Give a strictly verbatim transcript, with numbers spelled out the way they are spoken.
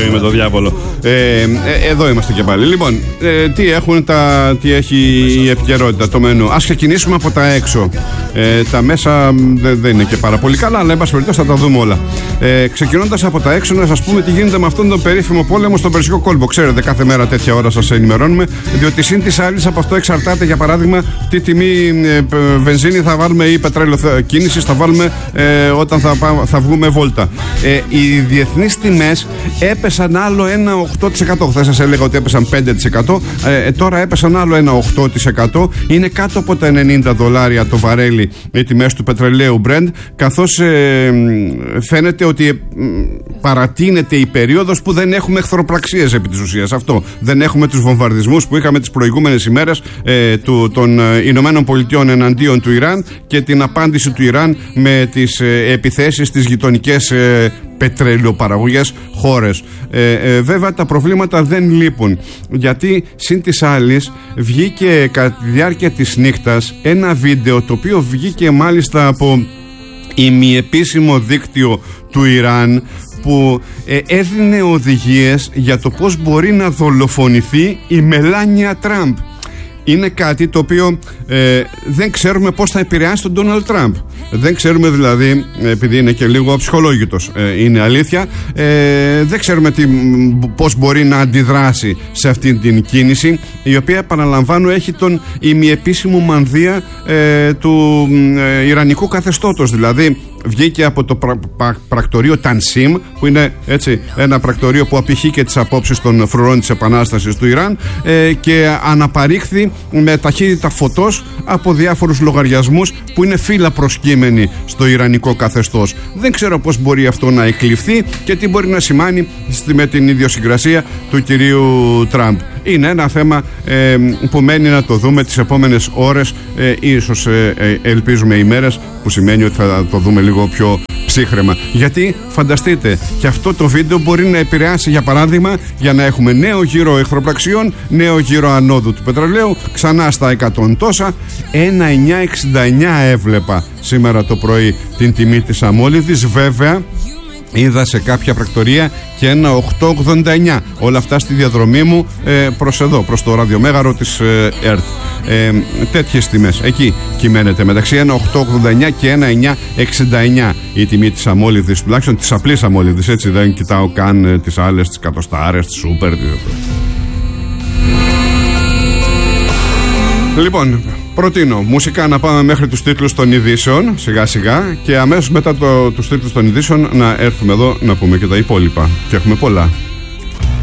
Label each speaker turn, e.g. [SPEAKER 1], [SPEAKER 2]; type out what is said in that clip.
[SPEAKER 1] με το διάβολο. Ε, ε, εδώ είμαστε και πάλι. Λοιπόν, ε, τι, έχουν τα, τι έχει η επικαιρότητα, το μενού. Ας ξεκινήσουμε από τα έξω. Ε, τα μέσα δεν, δεν είναι και πάρα πολύ καλά, αλλά εν πάση περιπτώσει θα τα δούμε όλα. Ε, Ξεκινώντας από τα έξω, να σας πούμε τι γίνεται με αυτόν τον περίφημο πόλεμο στον Περσικό κόλπο. Ξέρετε, κάθε μέρα τέτοια ώρα σας ενημερώνουμε, διότι συν της άλλης από αυτό εξαρτάται, για παράδειγμα, τι τιμή ε, βενζίνη θα βάλουμε ή πετρέλαιο κίνησης θα βάλουμε ε, όταν θα, θα βγούμε βόλτα. Ε, οι διεθνείς τιμές έπεσαν άλλο ένα οκτώ τοις εκατό. Θα σας έλεγα ότι έπεσαν πέντε τοις εκατό. Ε, τώρα έπεσαν άλλο ένα οκτώ τοις εκατό. Είναι κάτω από τα ενενήντα δολάρια το βαρέλι οι τιμές του πετρελαίου Brent, καθώς ε, φαίνεται ότι ε, παρατείνεται η περίοδος που δεν έχουμε εχθροπραξίες επί της ουσίας. Αυτό. Δεν έχουμε τους βομβαρδισμούς που είχαμε τις προηγούμενες ημέρες ε, του, των ε, Ηνωμένων Πολιτειών εναντίον του Ιράν και την απάντηση του Ιράν με τις ε, επιθέσεις στις γειτονικές ε, πετρελαιοπαραγωγές χώρες. Ε, ε, βέβαια τα προβλήματα δεν λείπουν, γιατί συν της άλλης βγήκε κατά τη διάρκεια της νύχτας ένα βίντεο, το οποίο βγήκε μάλιστα από ημιεπίσημο δίκτυο του Ιράν, που ε, έδινε οδηγίες για το πώς μπορεί να δολοφονηθεί η Μελάνια Τραμπ. Είναι κάτι το οποίο ε, δεν ξέρουμε πώς θα επηρεάσει τον Ντόναλντ Τραμπ. Δεν ξέρουμε δηλαδή, επειδή είναι και λίγο ψυχολόγητος, ε, είναι αλήθεια, ε, δεν ξέρουμε τι, πώς μπορεί να αντιδράσει σε αυτή την κίνηση, η οποία, επαναλαμβάνω, έχει τον ημιεπίσημο μανδύα ε, του ε, Ιρανικού καθεστώτος. Δηλαδή βγήκε από το πρα, πρα, πρακτορείο Τανσίμ, που είναι έτσι ένα πρακτορείο που απηχεί και τις απόψεις των φρουρών της Επανάστασης του Ιράν, ε, και αναπαρήχθη με ταχύτητα φωτός από διάφορους λογαριασμούς που είναι φύλλα προσκύμενοι στο Ιρανικό καθεστώς. Δεν ξέρω πώς μπορεί αυτό να εκλειφθεί και τι μπορεί να σημάνει με την ιδιοσυγκρασία του κυρίου Τραμπ. Είναι ένα θέμα ε, που μένει να το δούμε τις επόμενες ώρες, ε, ίσως ε, ε, ελπίζουμε ημέρες, που σημαίνει ότι θα το δούμε λίγο πιο ψύχρεμα. Γιατί φανταστείτε, και αυτό το βίντεο μπορεί να επηρεάσει, για παράδειγμα, για να έχουμε νέο γύρο εχθροπραξιών, νέο γύρο ανόδου του πετρελαίου, ξανά στα εκατό τόσα. Ένα εννιά εξήντα εννιά έβλεπα σήμερα το πρωί την τιμή της αμόλυδης. Βέβαια είδα σε κάποια πρακτορία και ένα οκτώ ογδόντα εννιά. Όλα αυτά στη διαδρομή μου ε, προς εδώ, προς το ραδιομέγαρο της ε, ΕΡΤ. Ε, τέτοιες τιμές εκεί κυμαίνεται, μεταξύ ένα οκτώ ογδόντα εννιά και ένα εννιά εξήντα εννιά η τιμή της αμόλυδης, τουλάχιστον της απλής αμόλυδης, έτσι, δεν κοιτάω καν ε, τις άλλες, τις κατοστάρες, τις σούπερ. Λοιπόν, προτείνω μουσικά να πάμε μέχρι τους τίτλους των ειδήσεων σιγά σιγά, και αμέσως μετά το, τους τίτλους των ειδήσεων να έρθουμε εδώ να πούμε και τα υπόλοιπα, και έχουμε πολλά.